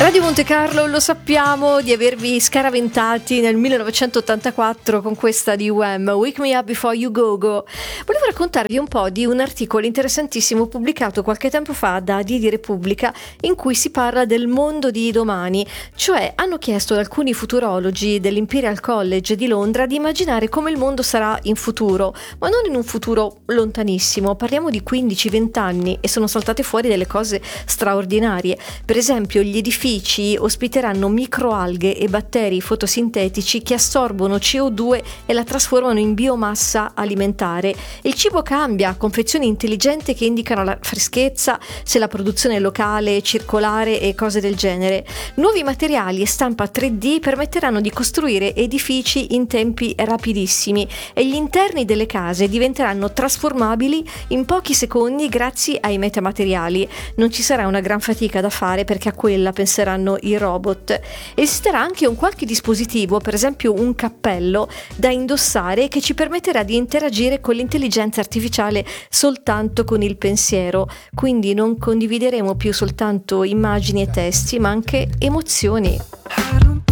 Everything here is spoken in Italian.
Radio Monte Carlo, lo sappiamo di avervi scaraventati nel 1984 con questa di Wham, Wake Me Up Before You Go Go. Volevo raccontarvi un po' di un articolo interessantissimo pubblicato qualche tempo fa da di Repubblica, in cui si parla del mondo di domani, cioè hanno chiesto ad alcuni futurologi dell'Imperial College di Londra di immaginare come il mondo sarà in futuro, ma non in un futuro lontanissimo, parliamo di 15-20 anni, e sono saltate fuori delle cose straordinarie. Per esempio, gli edifici ospiteranno microalghe e batteri fotosintetici che assorbono CO2 e la trasformano in biomassa alimentare. Il cibo cambia, confezioni intelligenti che indicano la freschezza, se la produzione è locale, circolare e cose del genere. Nuovi materiali e stampa 3D permetteranno di costruire edifici in tempi rapidissimi e gli interni delle case diventeranno trasformabili in pochi secondi grazie ai metamateriali. Non ci sarà una gran fatica da fare, perché a quella penseranno i robot. Esisterà anche un qualche dispositivo, per esempio un cappello da indossare, che ci permetterà di interagire con l'intelligenza artificiale soltanto con il pensiero, quindi non condivideremo più soltanto immagini e testi, ma anche emozioni.